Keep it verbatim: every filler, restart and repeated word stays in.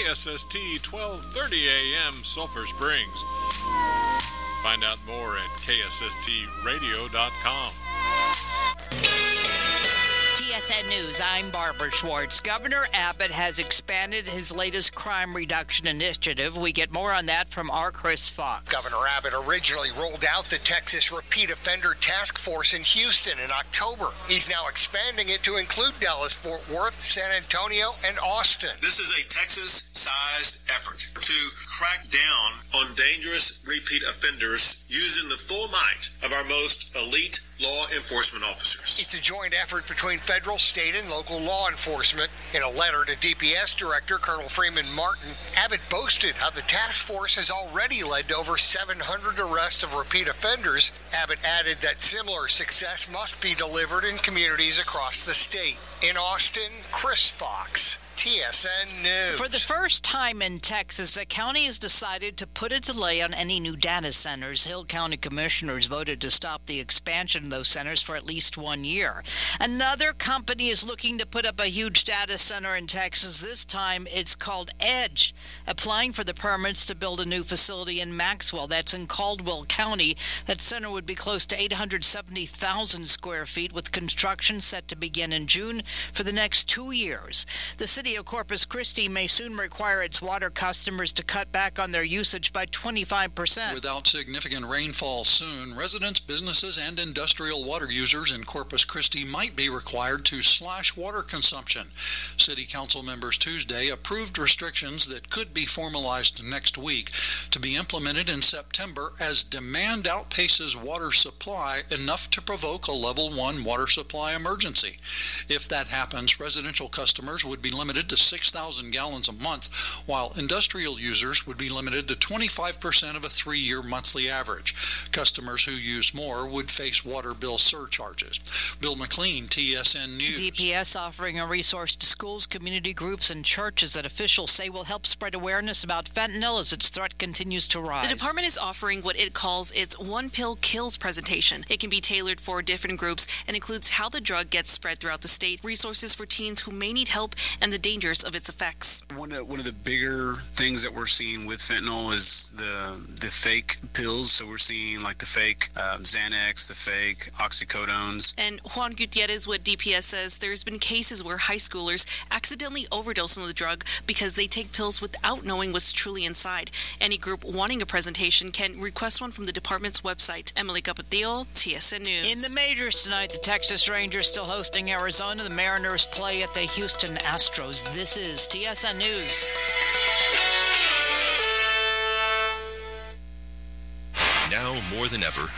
S S T twelve thirty A M Sulphur Springs. Find out more at K S S T radio dot com. T S N News, I'm Barbara Schwartz. Governor Abbott has expanded his latest crime reduction initiative. We get more on that from our Chris Fox. Governor Abbott originally rolled out the Texas Repeat Offender Task Force in Houston in October. He's now expanding it to include Dallas, Fort Worth, San Antonio, and Austin. This is a Texas-sized effort to crack down on dangerous repeat offenders using the full might of our most elite law enforcement officers. It's a joint effort between federal, state, and local law enforcement. In a letter to D P S Director Colonel Freeman Martin, Abbott boasted how the task force has already led to over seven hundred arrests of repeat offenders. Abbott added that similar success must be delivered in communities across the state. In Austin, Chris Fox, T S N News. For the first time in Texas, the county has decided to put a delay on any new data centers. Hill County commissioners voted to stop the expansion of those centers for at least one year. Another company is looking to put up a huge data center in Texas. This time it's called Edge, applying for the permits to build a new facility in Maxwell. That's in Caldwell County. That center would be close to eight hundred seventy thousand square feet, with construction set to begin in June for the next two years. The city of Corpus Christi may soon require its water customers to cut back on their usage by twenty-five percent. Without significant rainfall soon, residents, businesses, and industrial water users in Corpus Christi might be required to slash water consumption. City Council members Tuesday approved restrictions that could be formalized next week to be implemented in September as demand outpaces water supply enough to provoke a level one water supply emergency. If that happens, residential customers would be limited to six thousand gallons a month, while industrial users would be limited to twenty-five percent of a three-year monthly average. Customers who use more would face water bill surcharges. Bill McLean, T S N News. D P S offering a resource to schools, community groups, and churches that officials say will help spread awareness about fentanyl as its threat continues to rise. The department is offering what it calls its One Pill Kills presentation. It can be tailored for different groups and includes how the drug gets spread throughout the state, resources for teens who may need help, and the dangers of its effects. One of, one of the bigger things that we're seeing with fentanyl is the the fake pills. So we're seeing like the fake um, Xanax, the fake oxycodones. And Juan Gutierrez with D P S says there's been cases where high schoolers accidentally overdose on the drug because they take pills without knowing what's truly inside. Any group wanting a presentation can request one from the department's website. Emily Capetillo, T S N News. In the majors tonight, the Texas Rangers still hosting Arizona. The Mariners play at the Houston Astros. This is T S N News. Now more than ever,